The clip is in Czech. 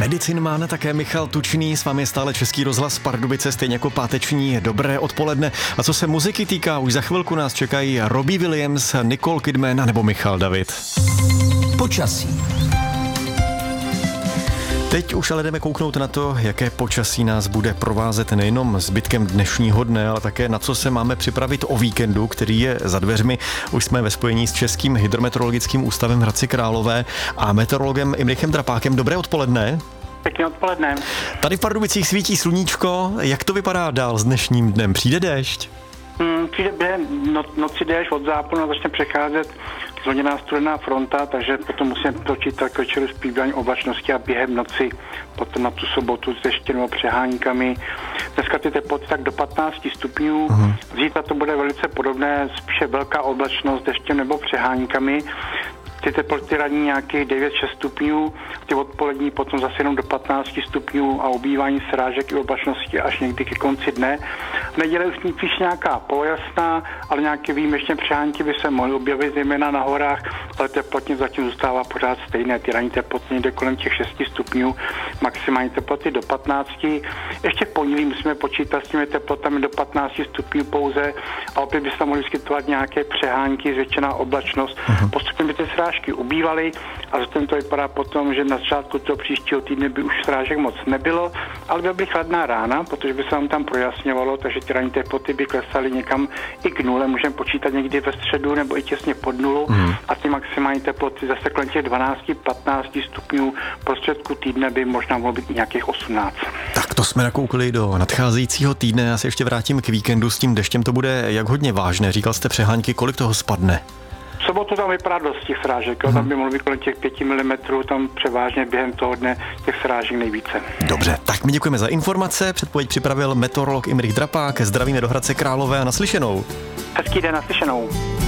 Medicin má také Michal Tučný, s vámi je stále Český rozhlas Pardubice, stejně jako páteční dobré odpoledne. A co se muziky týká, už za chvilku nás čekají Robbie Williams, Nicole Kidman a nebo Michal David. Počasí. Teď už ale jdeme kouknout na to, jaké počasí nás bude provázet nejenom zbytkem dnešního dne, ale také na co se máme připravit o víkendu, který je za dveřmi. Už jsme ve spojení s Českým hydrometeorologickým ústavem v Hradci Králové a meteorologem Imrichem Drapákem. Dobré odpoledne. Pěkné odpoledne. Tady v Pardubicích svítí sluníčko. Jak to vypadá dál s dnešním dnem? Přijde déšť? Přijde během noci déšť, od západu začne přecházet zlomněná studená fronta, takže potom musíme počítat k večeru s přibýváním oblačnosti a během noci potom na tu sobotu s deštěm nebo přeháníkami. Dneska ty teploty tak do 15 stupňů. Zítra to bude velice podobné, spíše velká oblačnost s deštěm nebo přeháníkami. Ty teploty radní nějakých 9-6 stupňů, ty odpolední potom zase jenom do 15 stupňů a obývání srážek i oblačnosti až někdy ke konci dne. V neděli už spíš nějaká polojasná, ale nějaké výjimečné přehánky by se mohly objevit zejména na horách, ale teplotně zatím zůstává pořád stejné. Ty ranní teploty někde kolem těch 6 stupňů, maximální teploty do 15. Ještě v pondělí musíme počítat s těmi teplotami do 15 stupňů pouze a opět by se mohly vyskytovat nějaké přehánky, zvětšená oblačnost. Postupně by ty srážky ubývaly a zatím to vypadá potom, že na začátku toho příštího týdne by už srážek moc nebylo, ale byla by chladná rána, protože by se nám tam projasňovalo, takže ty ranní teploty by klesaly někam i k nule, můžeme počítat někdy ve středu nebo i těsně pod nulu a ty maximální teploty zase kolem těch 12-15 stupňů prostředku týdne by možná mohlo být i nějakých 18. Tak to jsme nakoukli do nadcházejícího týdne, já se ještě vrátím k víkendu, s tím deštěm to bude jak hodně vážné, říkal jste přehánky, kolik toho spadne? V sobotu tam vypadá dost těch srážek, tam by mohlo být kolem těch 5 mm, tam převážně během toho dne těch srážek nejvíce. Dobře, tak my děkujeme za informace, předpověď připravil meteorolog Imrich Drapák, zdravíme do Hradce Králové a naslyšenou. Hezký den, naslyšenou.